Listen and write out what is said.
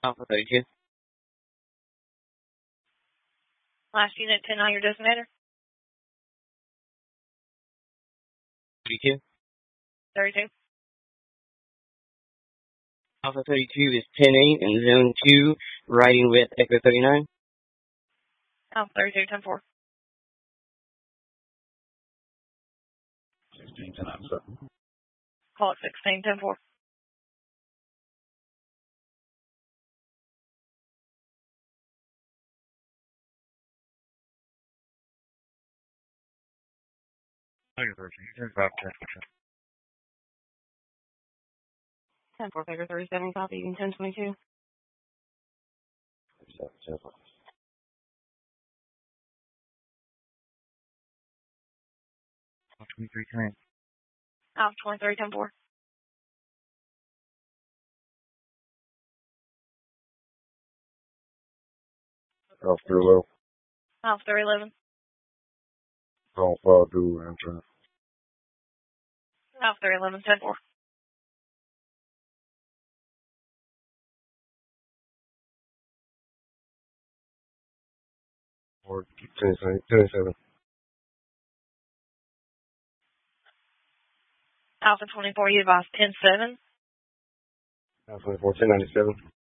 Alpha 32. Last unit, 10 on your designator. 32. 32. Alpha 32 is 10-8 in zone 2, riding with Echo 39. Alpha 32, 10-4. 16, 10 out, 7. Call it 16, 10-4. Tiger 13, 35, 10, 10-4, Tiger 37, copy, 10-22. 10, 23, 10. Alpha 23, 10-4. Alpha 311. Alpha 311. Alpha 5, Amtrak. Alpha 311, 10-4. Or 10, 7. Alpha 24, you advised 10-7. Alpha 24, 10, 97.